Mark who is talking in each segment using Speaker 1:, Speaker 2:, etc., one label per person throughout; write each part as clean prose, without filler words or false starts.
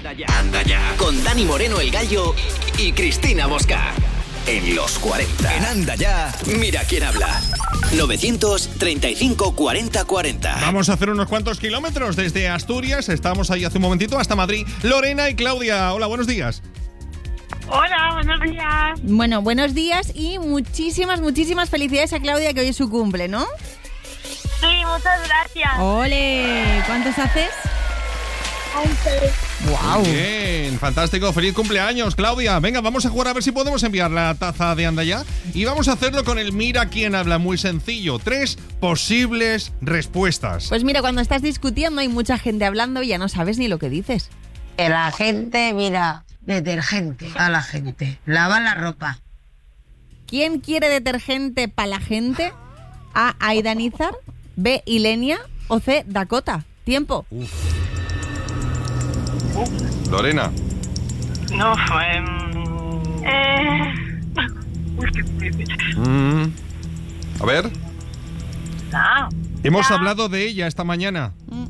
Speaker 1: Anda ya. Con Dani Moreno, el Gallo, y Cristina Bosca. En los 40. En Anda ya. Mira quién habla. 935 40 40.
Speaker 2: Vamos a hacer unos cuantos kilómetros desde Asturias. Estamos ahí hace un momentito hasta Madrid. Lorena y Claudia. Hola, buenos días.
Speaker 3: Hola, buenos días.
Speaker 4: Bueno, buenos días y muchísimas felicidades a Claudia, que hoy es su cumple, ¿no?
Speaker 3: Sí, muchas gracias.
Speaker 4: ¡Ole! ¿Cuántos haces?
Speaker 3: 11.
Speaker 4: ¡Guau!
Speaker 2: Bien, fantástico. Feliz cumpleaños, Claudia. Venga, vamos a jugar a ver si podemos enviar la taza de Anda Ya. Y vamos a hacerlo con el Mira quién habla. Muy sencillo. 3 posibles respuestas.
Speaker 4: Pues mira, cuando estás discutiendo hay mucha gente hablando y ya no sabes ni lo que dices.
Speaker 5: La gente, mira, detergente a la gente. Lava la ropa.
Speaker 4: ¿Quién quiere detergente para la gente? A. Aidanizar, B. Ilenia o C. Dakota. Tiempo.
Speaker 2: Lorena.
Speaker 3: No, Uy, qué difícil.
Speaker 2: A ver.
Speaker 3: Ah,
Speaker 2: Hemos hablado de ella esta mañana.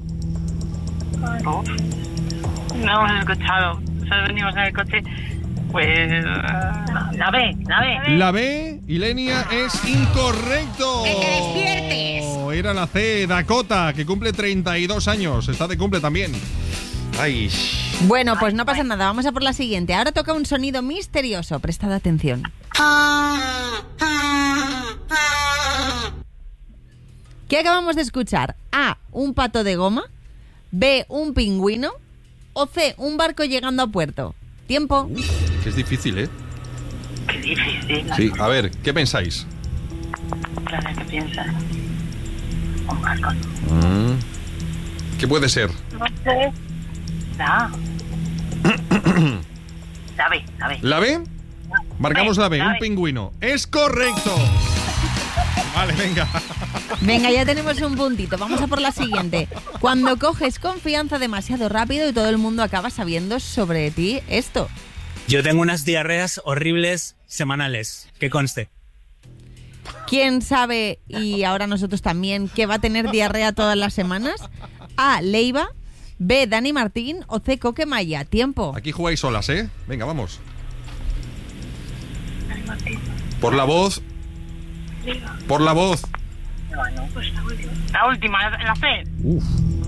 Speaker 3: no hemos escuchado. Solo venimos en el coche. Pues... la B.
Speaker 2: La B, Ilenia, es incorrecto.
Speaker 5: ¡Que te despiertes!
Speaker 2: Era la C, Dakota, que cumple 32 años. Está de cumple también. Ay.
Speaker 4: Bueno, pues no pasa nada. Vamos a por la siguiente. Ahora toca un sonido misterioso. Prestad atención. ¿Qué acabamos de escuchar? A. Un pato de goma. B. Un pingüino. O C. Un barco llegando a puerto. Tiempo.
Speaker 2: Que es difícil, ¿eh?
Speaker 3: Qué difícil.
Speaker 2: Sí, a ver, ¿qué pensáis?
Speaker 3: Claro, ¿qué piensas? Un barco.
Speaker 2: ¿Qué puede ser?
Speaker 3: No sé. La B.
Speaker 2: ¿La B? Marcamos la B,
Speaker 3: la
Speaker 2: un
Speaker 3: B.
Speaker 2: pingüino. ¡Es correcto! Vale, venga.
Speaker 4: Venga, ya tenemos un puntito. Vamos a por la siguiente. Cuando coges confianza demasiado rápido y todo el mundo acaba sabiendo sobre ti esto.
Speaker 6: Yo tengo unas diarreas horribles semanales, que conste.
Speaker 4: ¿Quién sabe, y ahora nosotros también, que va a tener diarrea todas las semanas? A. Leiva. B. Dani Martín. O C. Coquemaya. Tiempo.
Speaker 2: Aquí jugáis solas, ¿eh? Venga, vamos. Por la voz. Por la voz.
Speaker 3: No, pues la última, la C.
Speaker 2: Uf.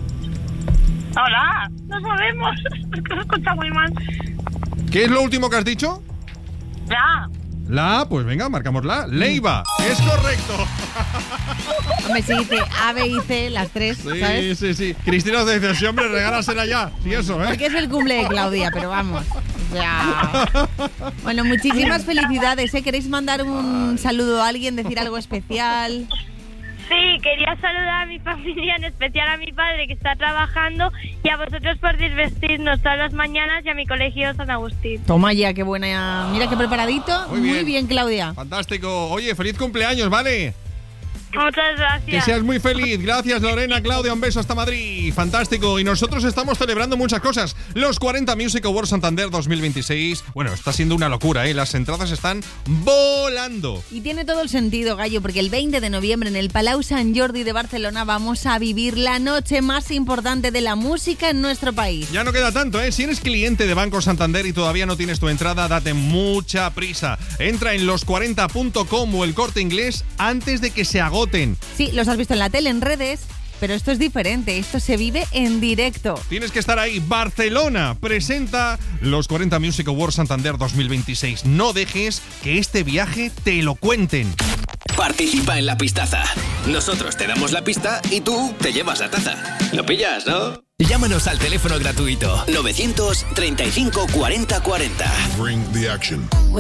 Speaker 3: Hola, no sabemos. Es que se escucha muy mal.
Speaker 2: ¿Qué es lo último que has dicho?
Speaker 3: La
Speaker 2: La A, pues venga, marcamos la A. Leiva. Es correcto.
Speaker 4: Hombre, si dice A, B y C, las tres, ¿sabes?
Speaker 2: Sí. Cristina te dice, sí, hombre, regálasela ya. Sí, eso, ¿eh?
Speaker 4: Porque es el cumple de Claudia, pero vamos. Ya. Bueno, muchísimas felicidades, ¿eh? ¿Queréis mandar un saludo a alguien, decir algo especial?
Speaker 7: Sí, quería saludar a mi familia, en especial a mi padre que está trabajando, y a vosotros por desvestirnos todas las mañanas, y a mi colegio San Agustín.
Speaker 4: Toma ya, qué buena. Mira qué preparadito. Muy bien, Claudia.
Speaker 2: Fantástico. Oye, feliz cumpleaños, ¿vale?
Speaker 7: Muchas gracias.
Speaker 2: Que seas muy feliz. Gracias, Lorena, Claudia, un beso hasta Madrid. Fantástico. Y nosotros estamos celebrando muchas cosas. Los 40 Music Awards Santander 2026. Bueno, está siendo una locura, ¿eh? Las entradas están volando.
Speaker 4: Y tiene todo el sentido, Gallo, porque el 20 de noviembre en el Palau Sant Jordi de Barcelona vamos a vivir la noche más importante de la música en nuestro país.
Speaker 2: Ya no queda tanto, ¿eh? Si eres cliente de Banco Santander y todavía no tienes tu entrada, date mucha prisa. Entra en los40.com o El Corte Inglés antes de que se agoten.
Speaker 4: Sí, los has visto en la tele, en redes, pero esto es diferente, esto se vive en directo.
Speaker 2: Tienes que estar ahí. Barcelona presenta los 40 Music Awards Santander 2026. No dejes que este viaje te lo cuenten.
Speaker 1: Participa en la pistaza. Nosotros te damos la pista y tú te llevas la taza. ¿Lo pillas, no? Llámanos al teléfono gratuito 935 40 40.
Speaker 8: Bring the action.